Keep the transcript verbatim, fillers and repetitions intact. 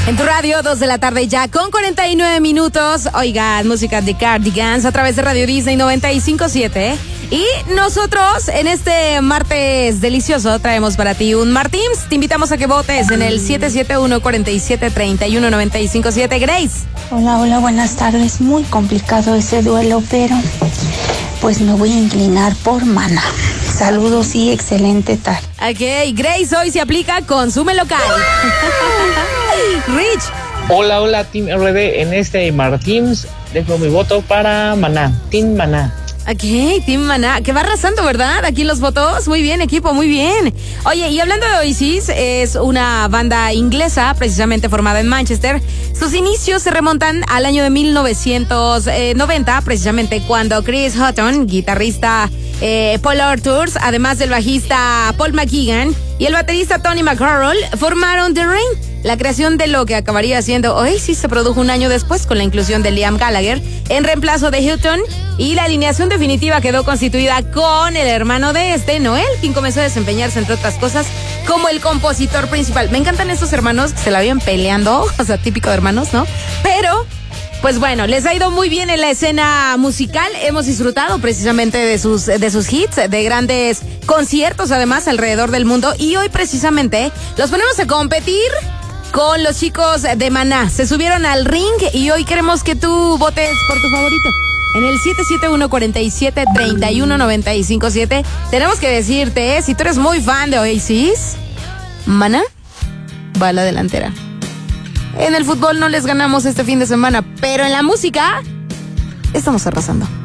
En tu radio, dos de la tarde ya con cuarenta y nueve minutos. Oigan, música de Cardigans a través de Radio Disney noventa y cinco punto siete. Y nosotros en este martes delicioso traemos para ti un Martins. Te invitamos a que votes en el siete siete uno, cuatro siete, tres uno, nueve cinco siete. Grace. Hola, hola, buenas tardes. Muy complicado ese duelo, pero pues me voy a inclinar por Maná. Saludos y excelente tarde. Ok, Grace hoy se aplica Consume Local. Rich. Hola, hola, Team R D. En este Martins dejo mi voto para Maná, Team Maná. Ok, Team Maná, que va arrasando, ¿verdad? Aquí los votos. Muy bien, equipo, muy bien. Oye, y hablando de Oasis, es una banda inglesa, precisamente formada en Manchester. Sus inicios se remontan al año de mil novecientos noventa, precisamente cuando Chris Hutton, guitarrista eh, Paul Arthurs, además del bajista Paul McGuigan y el baterista Tony McCarroll, formaron The Rain. La creación de lo que acabaría siendo Oasis se produjo un año después con la inclusión de Liam Gallagher en reemplazo de Hutton, y la alineación definitiva quedó constituida con el hermano de este, Noel, quien comenzó a desempeñarse, entre otras cosas, como el compositor principal. Me encantan estos hermanos que se la viven peleando, o sea, típico de hermanos, ¿no? Pero, pues bueno, les ha ido muy bien en la escena musical. Hemos disfrutado precisamente de sus, de sus hits, de grandes conciertos además alrededor del mundo, y hoy precisamente los ponemos a competir con los chicos de Maná. Se subieron al ring y hoy queremos que tú votes por tu favorito. En el siete siete uno, cuatro siete, tres uno, nueve cinco siete. Tenemos que decirte, ¿eh? Si tú eres muy fan de Oasis, Maná va a la delantera. En el fútbol no les ganamos este fin de semana, pero en la música estamos arrasando.